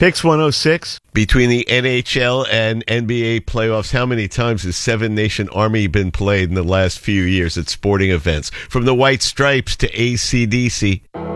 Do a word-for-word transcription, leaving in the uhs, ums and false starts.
Hicks one oh six. Between the N H L and N B A playoffs, how many times has Seven Nation Army been played in the last few years at sporting events? From the White Stripes to A C D C.